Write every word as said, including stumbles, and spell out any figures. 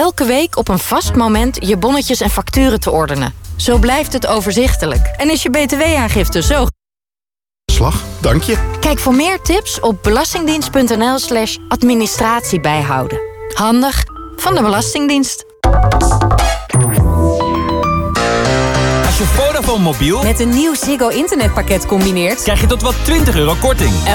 elke week op een vast moment je bonnetjes en facturen te ordenen. Zo blijft het overzichtelijk. En is je B T W-aangifte zo... Slag, dank je. Kijk voor meer tips op belastingdienst.nl slash administratie bijhouden. Handig van de Belastingdienst. Als je Vodafone mobiel met een nieuw Ziggo internetpakket combineert, krijg je tot wel twintig euro korting.